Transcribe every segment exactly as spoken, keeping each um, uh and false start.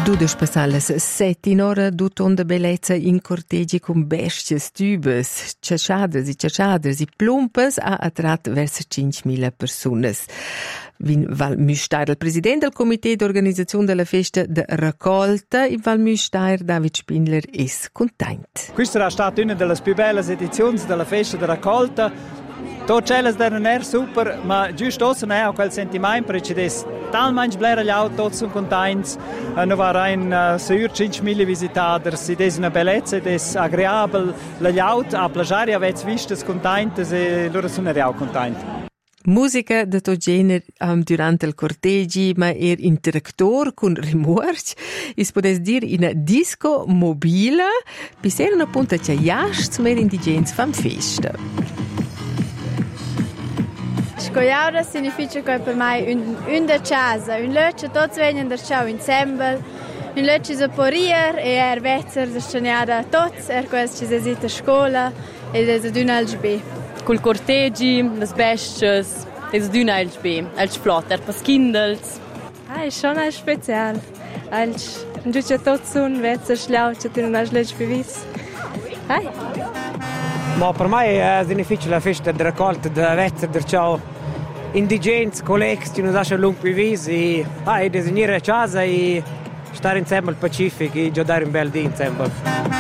Dudes passales sette in ora d'utonda bellezza in cortegi con bestias tubes, ciasciadres e ciasciadres e plumpas ha attrat verso cinquemila personas. In Val Müstair, il presidente del comité d'organizzazione della festa de raccolta in Val Müstair, David Spindler, è contento. Questa è stata una delle più belle edizioni della festa de raccolta. Tutte le erano er super, ma giusto ora ne ho quel sentimento perché des talmente blera gli auto, tutti sono contenti. Non varanno uh, sicur cinquemila visitatori, ed è una bellezza, ed è agreabile. Gli auto a piacere, avete visto, sono contenti e loro sono real contenti. Musica de tot genere um, durante il cortegi, ma er interactor con rimorci. Es podes dir in disco mobile, piseren appunto c'è jasts mer indigens fam festa. Scoiaura significa che per me un, un da casa, un luce, tutti vengono da ciao insieme, un luce si può rir e er vezzer da sceniada tutti, er questo ci si esita a scuola ed è da un L G B. Col cortegi, le besties, è da un L G B, als flotter, pas kindels. Ah, è schon ein spezial. Als giudice tutti sono vezzer schliauce, tu non hai L G B vis. Hai. Ma per me è difficile la festa di raccolta da vezzer da ciao indigenti, colleghi che non lasciano lungo più visi, e disegnare a casa e stare insieme al Pacifico e giocare un bel dì insieme.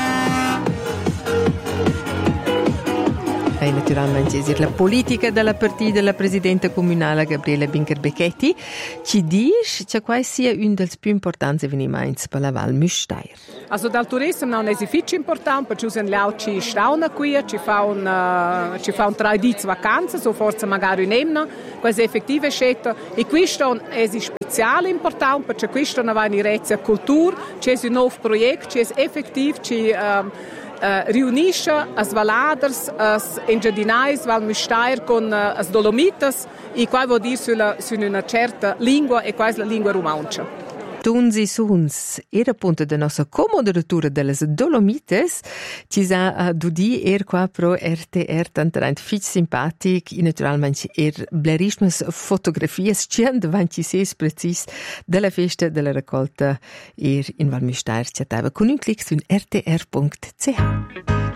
E naturalmente la politica della partita della presidente comunale Gabriela Binker-Becchetti ci dice che questo sia uno dei più importanti avvenimenti per la Val Müstair. Also dal turismo non è difficile importante perché ci sono ci stauna qui, ci fa un uh, ci fa un tre di vacanze, so forse magari un emno, questo effettive scelta e questo è speciale importante perché questo non va in diretta cultura, c'è un nuovo progetto, c'è effettivo ci um, Uh, riunisce as valaders, as engiadinais, Val Müstair con uh, as Dolomites e qua vuol dire sulla, su una certa lingua e quasi la lingua romancia. Tunzi Suns era appunto la nostra comoderatura delle Dolomites ci sa uh, dudi er qua pro R T R tantarant fich simpatic e naturalmente er blerismas fotografies cien ventisei precis della festa della raccolta er in Val Müstair c'è con un clic su r t r punto c h.